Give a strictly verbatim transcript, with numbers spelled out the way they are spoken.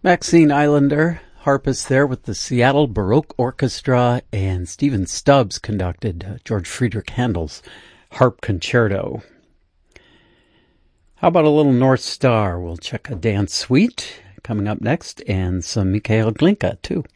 Maxine Islander, harpist there with the Seattle Baroque Orchestra, and Stephen Stubbs conducted uh, George Friedrich Handel's Harp Concerto. How about a little North Star? We'll check a dance suite coming up next, and some Mikhail Glinka, too.